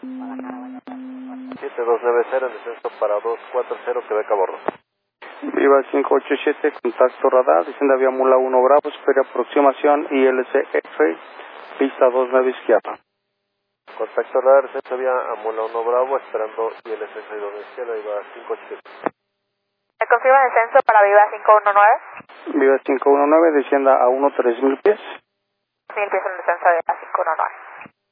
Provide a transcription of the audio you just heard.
7290 en descenso para 240 Quebec a bordo. Viva 587, contacto radar, desciende vía Mula 1 Bravo, espera aproximación ILC X-Ray, pista 29 izquierda. Contacto radar, descenso vía Amula 1 Bravo, esperando ILC 62 izquierda, Viva 587. ¿Me confirma descenso para Viva 519? Viva 519, descienda a 13000 pies. 1000 pies en descenso de Viva 519.